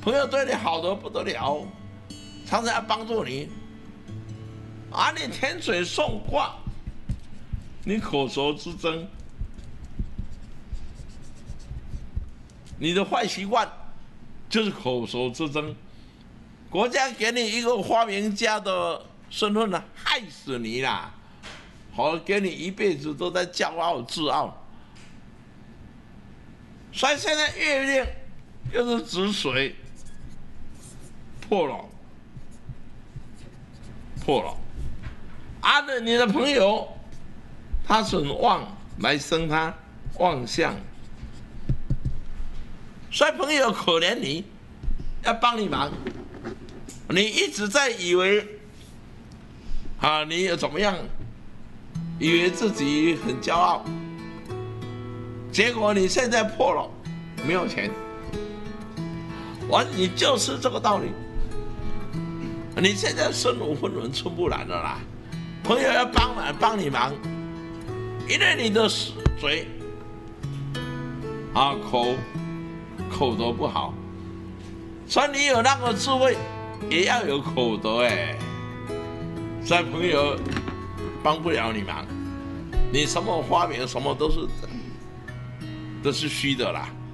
朋友对你好得不得了，常常要帮助你，啊，你甜水送卦，你口舌之争，你的坏习惯就是口舌之争。国家给你一个发明家的身份呢，害死你啦！好，给你一辈子都在骄傲自傲。所以现在月令又是子水破了，破了。啊，你的朋友他损旺来生他旺相，所以朋友可怜你，要帮你忙。你一直在以为啊，你怎么样？以为自己很骄傲，结果你现在破了，没有钱，你就是这个道理。你现在身无分文，寸步难了啦。朋友要帮你忙，因为你的嘴啊口德不好，所以你有那个智慧，也要有口德哎。所以朋友帮不了你忙，你什么发明什么都是虚的啦。